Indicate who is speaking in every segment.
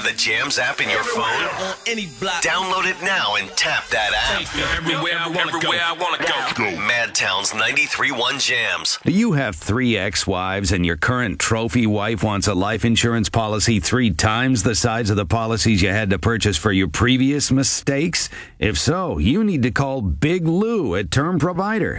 Speaker 1: have the Jams app in your phone? Download it now and tap that app.
Speaker 2: Everywhere I want to go.
Speaker 1: Madtown's 93.1 Jams.
Speaker 3: Do you have 3 ex-wives and your current trophy wife wants a life insurance policy 3 times the size of the policies you had to purchase for your previous mistakes? If so, you need to call Big Lou at Term Provider,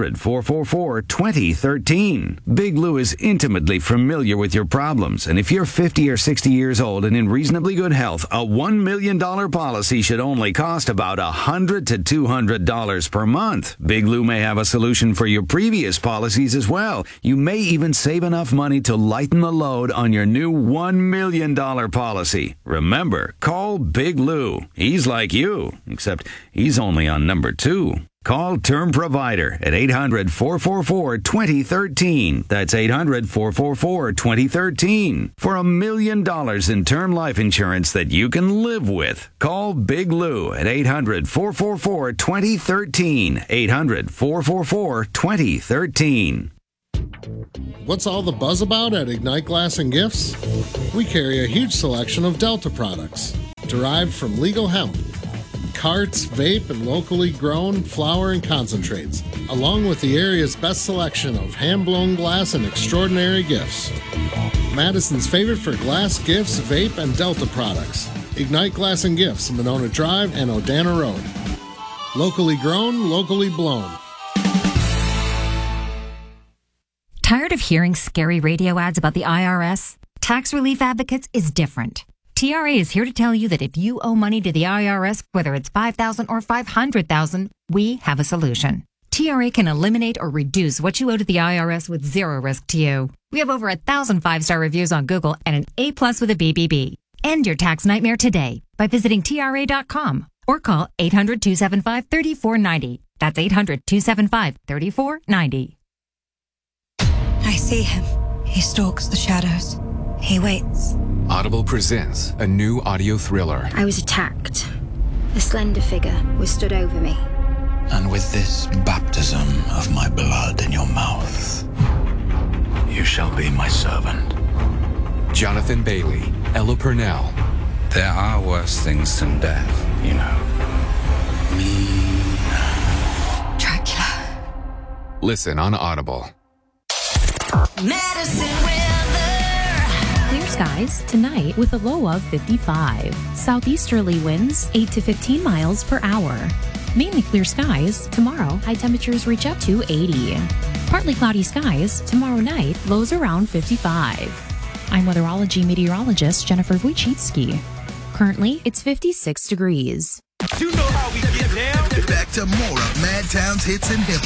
Speaker 3: 800-444-2013. Big Lou is intimately familiar with your problems, and if you're 50 or 60 years old and in reasonably good health, a $1 million policy should only cost about $100 to $200 per month. Big Lou may have a solution for your previous policies as well. You may even save enough money to lighten the load on your new $1 million policy. Remember, call Big Lou. He's like you, except he's only on number 2. Call Term Provider at 800-444-2013. That's 800-444-2013. For $1 million in term life insurance that you can live with. Call Big Lou at 800-444-2013. 800-444-2013.
Speaker 4: What's all the buzz about at Ignite Glass and Gifts? We carry a huge selection of Delta products, derived from legal hemp, carts, vape, and locally grown flower and concentrates, along with the area's best selection of hand-blown glass and extraordinary gifts. Madison's favorite for glass, gifts, vape, and Delta products. Ignite Glass and Gifts, Monona Drive and Odana Road. Locally grown, locally blown.
Speaker 5: Tired of hearing scary radio ads about the IRS? Tax Relief Advocates is different. TRA is here to tell you that if you owe money to the IRS, whether it's $5,000 or $500,000, we have a solution. TRA can eliminate or reduce what you owe to the IRS with zero risk to you. We have over 1,000 5-star reviews on Google and an A+ with a BBB. End your tax nightmare today by visiting TRA.com or call 800-275-3490. That's 800-275-3490.
Speaker 6: I see him. He stalks the shadows. He waits.
Speaker 7: Audible presents a new audio thriller.
Speaker 8: I was attacked. A slender figure was stood over me.
Speaker 9: And with this baptism of my blood in your mouth, you shall be my servant.
Speaker 7: Jonathan Bailey, Ella Purnell.
Speaker 10: There are worse things than death, you know.
Speaker 6: Dracula.
Speaker 7: Listen on Audible.
Speaker 11: Madison Clear skies tonight with a low of 55. Southeasterly winds 8 to 15 miles per hour. Mainly clear skies. Tomorrow, high temperatures reach up to 80. Partly cloudy skies. Tomorrow night, lows around 55. I'm weatherology meteorologist Jennifer Wojcicki. Currently, it's 56 degrees.
Speaker 12: You know how we get down. Back to more of Madtown's hits and hip